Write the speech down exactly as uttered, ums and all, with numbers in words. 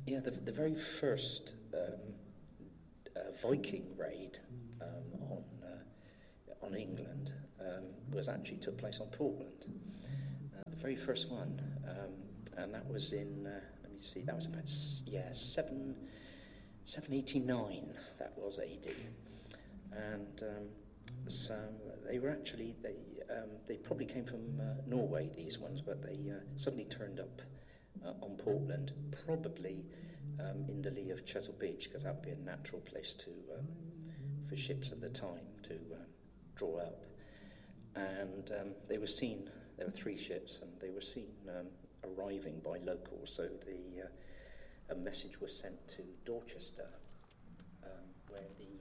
Yeah, the, the very first um, uh, Viking raid um, on uh, on England um, was actually took place on Portland. Uh, the very first one, um, and that was in. Uh, let me see. That was about yeah seven seven eighty nine. That was A D, and. Um, So they were actually they um, they probably came from uh, Norway, these ones, but they uh, suddenly turned up uh, on Portland, probably um, in the lee of Chesil Beach, because that would be a natural place to um, for ships at the time to um, draw up. And um, they were seen. There were three ships, and they were seen um, arriving by locals. So the uh, a message was sent to Dorchester, um, where the